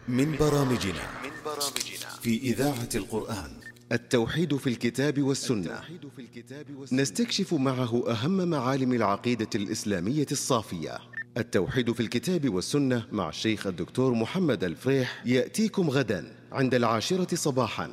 من برامجنا في إذاعة القرآن التوحيد في الكتاب والسنة. نستكشف معه أهم معالم العقيدة الإسلامية الصافية. التوحيد في الكتاب والسنة مع الشيخ الدكتور محمد الفريح يأتيكم غدا عند 10 صباحا.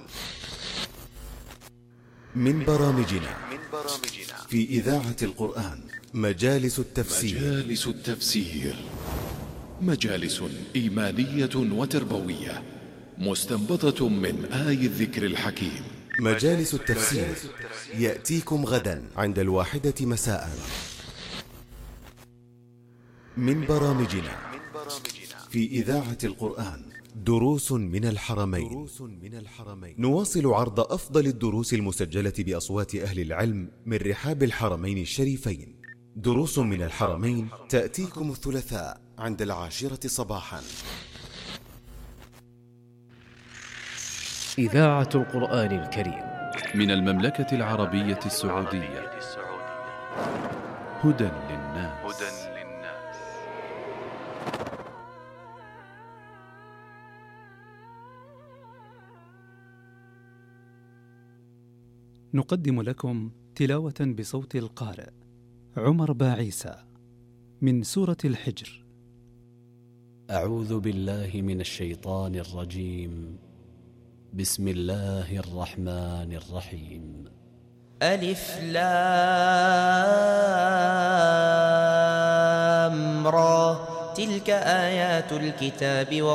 من برامجنا في إذاعة القرآن مجالس التفسير. مجالس إيمانية وتربوية مستنبطة من آي الذكر الحكيم. مجالس التفسير يأتيكم غدا عند 1 مساء. من برامجنا في إذاعة القرآن دروس من الحرمين. نواصل عرض أفضل الدروس المسجلة بأصوات أهل العلم من رحاب الحرمين الشريفين. دروس من الحرمين تأتيكم الثلاثاء عند 10 صباحا. إذاعة القرآن الكريم من المملكة العربية السعودية. هدى للناس. نقدم لكم تلاوة بصوت القارئ عمر باعيسى من سورة الحجر. أعوذ بالله من الشيطان الرجيم. بسم الله الرحمن الرحيم. ألف لام را تلك آيات الكتاب